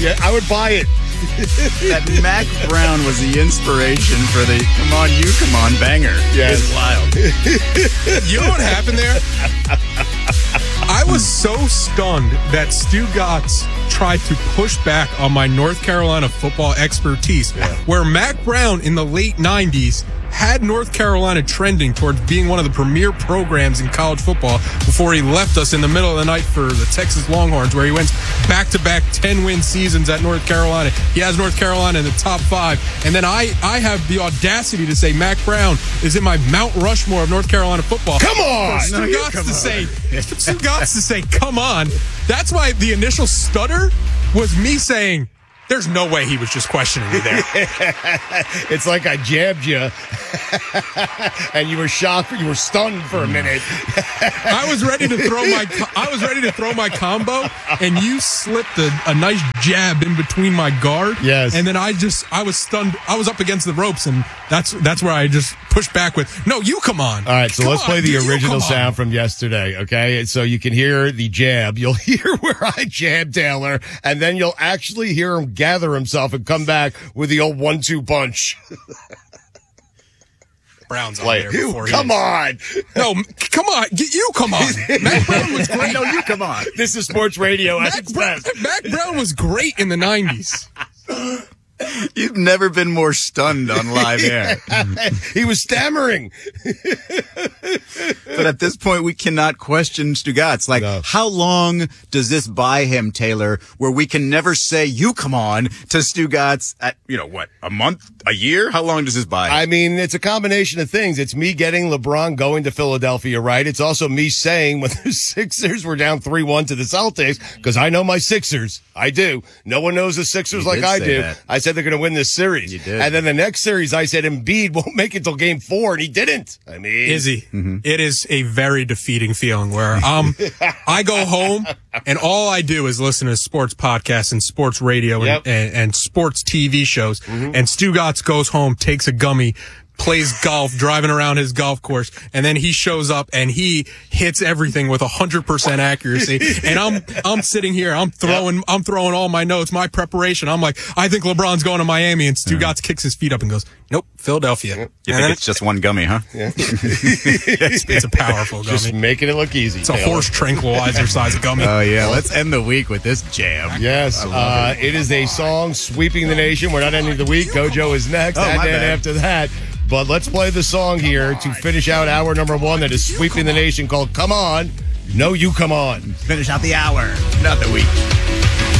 Yeah, I would buy it. That Mac Brown was the inspiration for the "Come On, You Come On" banger. Yes. It's wild. You know what happened there? I was so stunned that Stu Gotts tried to push back on my North Carolina football expertise, where Mac Brown in the late 90s had North Carolina trending towards being one of the premier programs in college football before he left us in the middle of the night for the Texas Longhorns, where he went back-to-back 10-win seasons at North Carolina. He has North Carolina in the top 5. And then I have the audacity to say Mac Brown is in my Mount Rushmore of North Carolina football. Come on! For Stu Gotts to say, come on. That's why the initial stutter was me saying, there's no way he was just questioning me there. It's like I jabbed you, and you were shocked. You were stunned for a minute. I was ready to throw my combo, and you slipped a nice jab in between my guard. Yes. And then I was stunned. I was up against the ropes, and that's where I just pushed back with, no, you come on. All right, so let's play the original sound from yesterday, okay? And so you can hear the jab. You'll hear where I jab Taylor, and then you'll actually hear him gather himself and come back with the old 1-2 punch. Brown's on there before come on. No, come on. You come on. Mac Brown was great. No, you come on. This is sports radio at its best. Mac Brown was great in the 90s. You've never been more stunned on live air. He was stammering. But at this point, we cannot question Stu Gotts. Like, how long does this buy him, Taylor, where we can never say, you come on, to Stu Gotts at, a month, a year? How long does this buy him? I mean, it's a combination of things. It's me getting LeBron going to Philadelphia, right? It's also me saying when the Sixers were down 3-1 to the Celtics, because I know my Sixers. I do. No one knows the Sixers like I do. That. I said they're going to win this series. You did. And then the next series, I said Embiid won't make it till game 4, and he didn't. I mean, Izzy, It is a very defeating feeling where I go home and all I do is listen to sports podcasts and sports radio and sports TV shows. And Stu Gotts goes home, takes a gummy, plays golf, driving around his golf course, and then he shows up and he hits everything with 100% accuracy. And I'm sitting here, I'm throwing all my notes, my preparation. I'm like, I think LeBron's going to Miami, and Stu Gotts kicks his feet up and goes, nope, Philadelphia. You think it's just one gummy, huh? Yeah. It's a powerful gummy. Just making it look easy. It's a horse tranquilizer size gummy. Oh, yeah. Let's end the week with this jam. Yes. It is a song sweeping the nation. We're not ending the week. Gojo is next. Oh, and my then bad. after that. But let's play the song here to finish out hour number 1 that is sweeping the nation called Come On. No, You Come On. Finish out the hour, not the week.